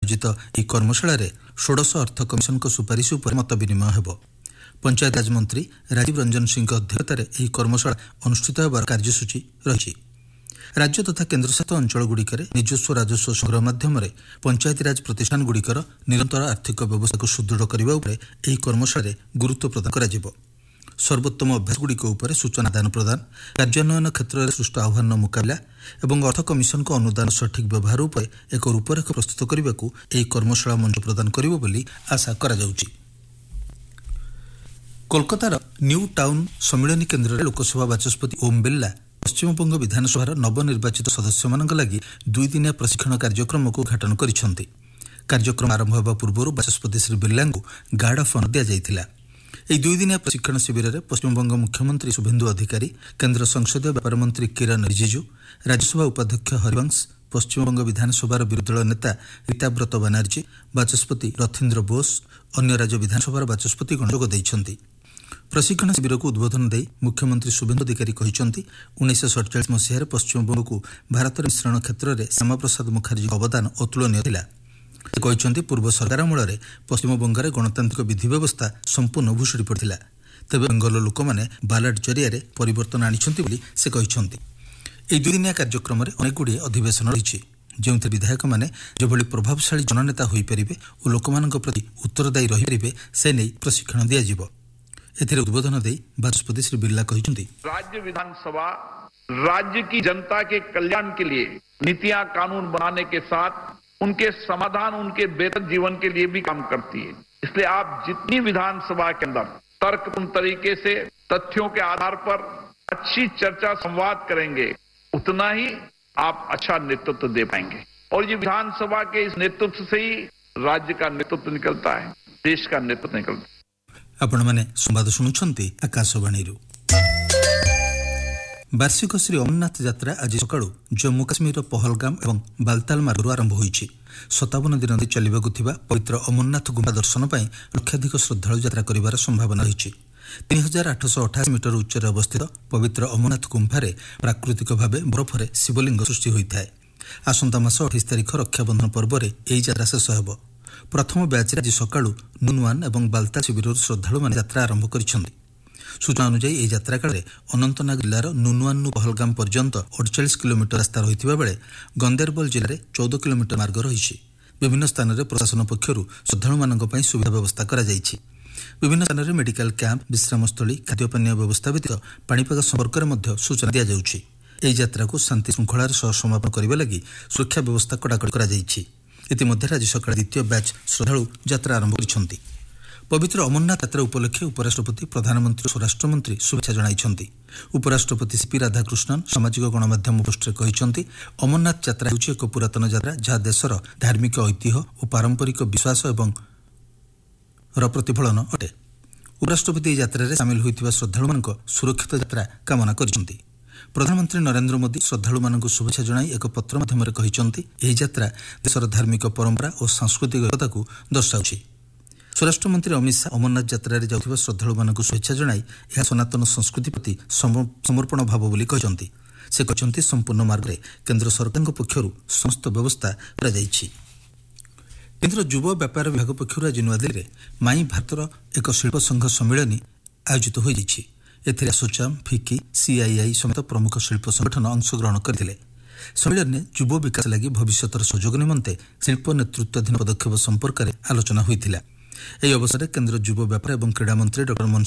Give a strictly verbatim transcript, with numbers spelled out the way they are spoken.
ଆୟୋଜିତ ଏହି କର୍ମଶାଳାରେ ଷୋଡ଼ଶ ଅର୍ଥ କମିଶନଙ୍କ ସୁପାରିଶ ଉପରେ ମତ ବିନିମୟ ହେବ। ପଞ୍ଚାୟତ ରାଜ ମନ୍ତ୍ରୀ ରାଜୀବ ରଞ୍ଜନ ସିଂଙ୍କ ଅଧ୍ୟକ୍ଷତାରେ ଏହି କର୍ମଶାଳା ଅନୁଷ୍ଠିତ ହେବାର କାର୍ଯ୍ୟସୂଚୀ ରହିଛି। ରାଜ୍ୟ ତଥା କେନ୍ଦ୍ରଶାସିତ ଅଞ୍ଚଳଗୁଡ଼ିକରେ ନିଜସ୍ୱ ରାଜସ୍ୱ ସଂଗ୍ରହ ମାଧ୍ୟମରେ ପଞ୍ଚାୟତିରାଜ ପ୍ରତିଷ୍ଠାନଗୁଡ଼ିକର ନିରନ୍ତର ଆର୍ଥିକ ବ୍ୟବସ୍ଥାକୁ ସୁଦୃଢ଼ କରିବା ଉପରେ ଏହି କର୍ମଶାଳାରେ ଗୁରୁତ୍ୱ ପ୍ରଦାନ କରାଯିବ। ସର୍ବୋତ୍ତମ ଅଭ୍ୟାସଗୁଡ଼ିକ ଉପରେ ସୂଚନା ଆଦାନ ପ୍ରଦାନ, କାର୍ଯ୍ୟାନ୍ୱୟନ କ୍ଷେତ୍ରରେ ସୃଷ୍ଟ ଆହ୍ୱାନର ମୁକାବିଲା ଏବଂ ଅର୍ଥ କମିଶନଙ୍କ ଅନୁଦାନ ସଠିକ୍ ବ୍ୟବହାର ଉପରେ ଏକ ରୂପରେଖ ପ୍ରସ୍ତୁତ କରିବାକୁ ଏହି କର୍ମଶାଳା ମଞ୍ଚ ପ୍ରଦାନ କରିବ ବୋଲି ଆଶା କରାଯାଉଛି। କୋଲକାତାର ନ୍ୟୁ ଟାଉନ୍ ସମ୍ମିଳନୀ କେନ୍ଦ୍ରରେ ଲୋକସଭା ବାଚସ୍ପତି ଓମ୍ ବିର୍ଲା ପଶ୍ଚିମବଙ୍ଗ ବିଧାନସଭାର ନବନିର୍ବାଚିତ ସଦସ୍ୟମାନଙ୍କ ଲାଗି ଦୁଇଦିନିଆ ପ୍ରଶିକ୍ଷଣ କାର୍ଯ୍ୟକ୍ରମକୁ ଉଦ୍ଘାଟନ କରିଛନ୍ତି। କାର୍ଯ୍ୟକ୍ରମ ଆରମ୍ଭ ହେବା ପୂର୍ବରୁ ବାଚସ୍ପତି ଶ୍ରୀ ବିର୍ଲାଙ୍କୁ ଗାର୍ଡ ଅଫ୍ ଅନର ଦିଆଯାଇଥିଲା। ଏହି ଦୁଇଦିନିଆ ପ୍ରଶିକ୍ଷଣ ଶିବିରରେ ପଶ୍ଚିମବଙ୍ଗ ମୁଖ୍ୟମନ୍ତ୍ରୀ ଶୁଭେନ୍ଦୁ ଅଧିକାରୀ, କେନ୍ଦ୍ର ସଂସଦୀୟ ବ୍ୟାପାର ମନ୍ତ୍ରୀ କିରଣ ରିଜିଜୁ, ରାଜ୍ୟସଭା ଉପାଧ୍ୟକ୍ଷ ହରିବଂଶ, ପଶ୍ଚିମବଙ୍ଗ ବିଧାନସଭାର ବିରୋଧୀ ଦଳ ନେତା ରୀତାବ୍ରତ ବାନାର୍ଜୀ, ବାଚସ୍ପତି ରଥୀନ୍ଦ୍ର ବୋଷ, ଅନ୍ୟ ରାଜ୍ୟ ବିଧାନସଭାର ବାଚସ୍ପତିଗଣ ଯୋଗ ଦେଇଛନ୍ତି। ପ୍ରଶିକ୍ଷଣ ଶିବିରକୁ ଉଦ୍ବୋଧନ ଦେଇ ମୁଖ୍ୟମନ୍ତ୍ରୀ ଶୁଭେନ୍ଦୁ ଅଧିକାରୀ କହିଛନ୍ତି, ଉଣେଇଶହ ସତଚାଳିଶ ମସିହାରେ ପଶ୍ଚିମବଙ୍ଗକୁ ଭାରତର ମିଶ୍ରଣ କ୍ଷେତ୍ରରେ ଶ୍ୟାମାପ୍ରସାଦ ମୁଖାର୍ଜୀଙ୍କ ଅବଦାନ ଅତୁଳନୀୟ ଥିଲା। ସେ କହିଛନ୍ତି, ପୂର୍ବ ସରକାର ଅମଳରେ ପଶ୍ଚିମବଙ୍ଗରେ ଗଣତାନ୍ତ୍ରିକ ବିଧି ବ୍ୟବସ୍ଥା ସମ୍ପୂର୍ଣ୍ଣ ଭୁଷୁଡ଼ି ପଡ଼ିଥିଲା। ତେବେ ବେଙ୍ଗଲ ଲୋକମାନେ ବାଲାଟ ଜରିଆରେ ପରିବର୍ତ୍ତନ ଆଣିଛନ୍ତି ବୋଲି ସେ କହିଛନ୍ତି। ଏହି ଦୁଇଦିନିଆ କାର୍ଯ୍ୟକ୍ରମରେ ଅନେକଗୁଡ଼ିଏ ଅଧିବେଶନ ରହିଛି, ଯେଉଁଥିରେ ବିଧାୟକମାନେ ଯେଭଳି ପ୍ରଭାବଶାଳୀ ଜନନେତା ହୋଇପାରିବେ ଓ ଲୋକମାନଙ୍କ ପ୍ରତି ଉତ୍ତରଦାୟୀ ରହିପାରିବେ ସେ ନେଇ ପ୍ରଶିକ୍ଷଣ ଦିଆଯିବ। एथिरे उद्बोधन देई बाचस्पति श्री बिरला कहिसंती, राज्य विधानसभा राज्य की जनता के कल्याण के लिए नीतियां कानून बनाने के साथ उनके समाधान, उनके बेहतर जीवन के लिए भी काम करती है। इसलिए आप जितनी विधानसभा के अंदर तर्कपूर्ण तरीके से तथ्यों के आधार पर अच्छी चर्चा संवाद करेंगे, उतना ही आप अच्छा नेतृत्व दे पाएंगे। और ये विधानसभा के इस नेतृत्व से ही राज्य का नेतृत्व निकलता है, देश का नेतृत्व निकलता है। आपण माने संवाद शुणुछंती आकाशवाणीरू। वार्षिक श्री अमरनाथ यात्रा आज सकाळू जम्मू काश्मीर पहलगाम एवं बालताल मार्गरू आरंभ होईछि। सतावन दिन धरि चलिबाकु थिबा पवित्र अमरनाथ गुम्फा दर्शन ପାଇଁ लक्षाधिक श्रद्धाळु यात्रा करिवार संभावना रहिछि। तीन हजार आठशह अठासी मीटर उच्चरे अवस्थित पवित्र अमरनाथ गुम्फारे प्राकृतिक भावे बरफरे शिवलिंग सृष्टि होइଥାଏ। आसंता मास अठाईस तारिख रक्षाबंधन पर्वरे एही यात्रा शेष हेबो। प्रथम ब्याच आज सकाळू नुनवान एवं बालताल शिविरରୁ श्रद्धाळुମାନେ ଯାତ୍ରା ଆରମ୍ଭ କରିଛନ୍ତି। सूचना अनुसार ଏହି ଯାତ୍ରା କାଳରେ ଅନନ୍ତନାଗ ଜିଲ୍ଲାର नुनवानରୁ ପହଲଗାମ ପର୍ଯ୍ୟନ୍ତ ଅଠଚାଳିଶ କିଲୋମିଟର ରାସ୍ତା ରହିଥିବା ବେଳେ ଗନ୍ଦେରବଲ ଜିଲ୍ଲାରେ ଚଉଦ କିଲୋମିଟର ମାର୍ଗ ରହିଛି। ବିଭିନ୍ନ ସ୍ଥାନରେ ପ୍ରଶାସନ ପକ୍ଷରୁ ଶ୍ରଦ୍ଧାଳୁମାନଙ୍କ ପାଇଁ ସୁବିଧା ବ୍ୟବସ୍ଥା କରାଯାଇଛି। ବିଭିନ୍ନ ସ୍ଥାନରେ ମେଡିକାଲ କ୍ୟାମ୍ପ, ବିଶ୍ରାମସ୍ଥଳୀ, ଖାଦ୍ୟପାନୀୟ ବ୍ୟବସ୍ଥା ବ୍ୟତୀତ ପାଣିପାଗ ସମ୍ପର୍କରେ ମଧ୍ୟ ସୂଚନା ଦିଆଯାଉଛି। ଏହି ଯାତ୍ରାକୁ ଶାନ୍ତି ଶୃଙ୍ଖଳାର ସହ ସମାପନ କରିବା ଲାଗି ସୁରକ୍ଷା ବ୍ୟବସ୍ଥା କଡ଼ାକଡ଼ି କରାଯାଇଛି। ଇତିମଧ୍ୟରେ ଆଜି ସକାଳେ ଦ୍ୱିତୀୟ ବ୍ୟାଚ୍ ଶ୍ରଦ୍ଧାଳୁ ଯାତ୍ରା ଆରମ୍ଭ କରିଛନ୍ତି। ପବିତ୍ର ଅମରନାଥ ଯାତ୍ରା ଉପଲକ୍ଷେ ଉପରାଷ୍ଟ୍ରପତି, ପ୍ରଧାନମନ୍ତ୍ରୀ ଓ ସ୍ୱରାଷ୍ଟ୍ରମନ୍ତ୍ରୀ ଶୁଭେଚ୍ଛା ଜଣାଇଛନ୍ତି। ଉପରାଷ୍ଟ୍ରପତି ସିପି ରାଧାକୃଷ୍ଣନ୍ ସାମାଜିକ ଗଣମାଧ୍ୟମ ପୋଷ୍ଟରେ କହିଛନ୍ତି, ଅମରନାଥ ଯାତ୍ରା ହେଉଛି ଏକ ପୁରାତନ ଯାତ୍ରା ଯାହା ଦେଶର ଧାର୍ମିକ ଐତିହ୍ୟ ଓ ପାରମ୍ପରିକ ବିଶ୍ୱାସ ଏବଂ ର ପ୍ରତିଫଳନ ଅଟେ। ଉପରାଷ୍ଟ୍ରପତି ଏହି ଯାତ୍ରାରେ ସାମିଲ ହୋଇଥିବା ଶ୍ରଦ୍ଧାଳୁମାନଙ୍କ ସୁରକ୍ଷିତ ଯାତ୍ରା କାମନା କରିଛନ୍ତି। ପ୍ରଧାନମନ୍ତ୍ରୀ ନରେନ୍ଦ୍ର ମୋଦି ଶ୍ରଦ୍ଧାଳୁମାନଙ୍କୁ ଶୁଭେଚ୍ଛା ଜଣାଇ ଏକ ପତ୍ର ମାଧ୍ୟମରେ କହିଛନ୍ତି, ଏହି ଯାତ୍ରା ଦେଶର ଧାର୍ମିକ ପରମ୍ପରା ଓ ସାଂସ୍କୃତିକ ଏକତାକୁ ଦର୍ଶାଉଛି। ସ୍ୱରାଷ୍ଟ୍ରମନ୍ତ୍ରୀ ଅମିତ ଶାହା ଅମରନାଥ ଯାତ୍ରାରେ ଯାଉଥିବା ଶ୍ରଦ୍ଧାଳୁମାନଙ୍କୁ ଶୁଭେଚ୍ଛା ଜଣାଇ ଏହା ସନାତନ ସଂସ୍କୃତି ପ୍ରତି ସମର୍ପଣ ଭାବ ବୋଲି କହିଛନ୍ତି। ସେ କହିଛନ୍ତି, ସମ୍ପୂର୍ଣ୍ଣ ମାର୍ଗରେ କେନ୍ଦ୍ର ସରକାରଙ୍କ ପକ୍ଷରୁ ସମସ୍ତ ବ୍ୟବସ୍ଥା କରାଯାଇଛି। କେନ୍ଦ୍ର ଯୁବ ବ୍ୟାପାର ବିଭାଗ ପକ୍ଷରୁ ଆଜି ନୂଆଦିଲ୍ଲୀରେ ମାଇ ଭାରତର ଏକ ଶିଳ୍ପ ସଂଘ ସମ୍ମିଳନୀ ଆୟୋଜିତ ହୋଇଯାଇଛି। ଏଥିରେ ଆସୋଚାମ୍, ଫିକି, ସିଆଇଆଇ ସମେତ ପ୍ରମୁଖ ଶିଳ୍ପ ସଂଗଠନ ଅଂଶଗ୍ରହଣ କରିଥିଲେ। ସମ୍ମିଳନୀରେ ଯୁବ ବିକାଶ ଲାଗି ଭବିଷ୍ୟତର ସୁଯୋଗ ନିମନ୍ତେ ଶିଳ୍ପ ନେତୃତ୍ୱାଧୀନ ପଦକ୍ଷେପ ସମ୍ପର୍କରେ ଆଲୋଚନା ହୋଇଥିଲା। ଏହି ଅବସରରେ କେନ୍ଦ୍ର ଯୁବ ବ୍ୟାପାର ଏବଂ କ୍ରୀଡ଼ା ମନ୍ତ୍ରୀ ଡକ୍ଟର